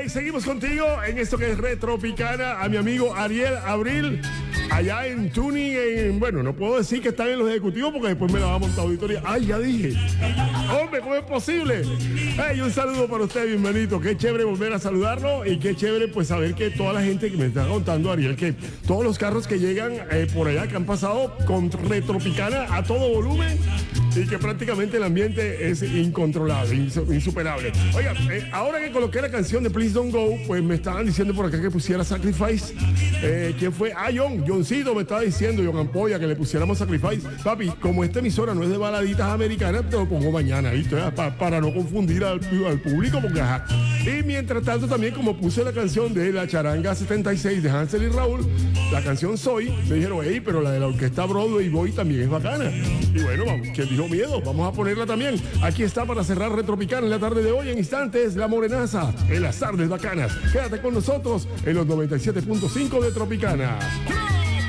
seguimos contigo en esto que es Retropicana. A mi amigo Ariel Abril, allá en Tuning, bueno, no puedo decir que están en los ejecutivos porque después me la va a montar auditoría. Ay, ya dije. Hombre, ¿cómo es posible? Hey, un saludo para usted, bienvenido. Qué chévere volver a saludarlo y qué chévere pues saber que toda la gente que me está contando, Ariel, que todos los carros que llegan por allá que han pasado con Retropicana a todo volumen y que prácticamente el ambiente es incontrolable, insuperable. Oiga, ahora que coloqué la canción de Please Don't Go, pues me estaban diciendo por acá que pusiera Sacrifice. ¿Quién fue? Ah, Johncito me estaba diciendo, John Ampolla, que le pusiéramos Sacrifice. Papi, como esta emisora no es de baladitas americanas, te lo pongo mañana, ¿viste? Para no confundir al público, porque ajá. Y mientras tanto también, como puse la canción de la Charanga 76 de Hansel y Raúl, la canción Soy, me dijeron, hey, pero la de la orquesta Broadway Boy también es bacana. Y bueno, vamos, ¿quién dijo miedo? Vamos a ponerla también. Aquí está para cerrar Retropicana en la tarde de hoy. En instantes, La Morenaza, en las tardes bacanas. Quédate con nosotros en los 97.5 de Tropicana.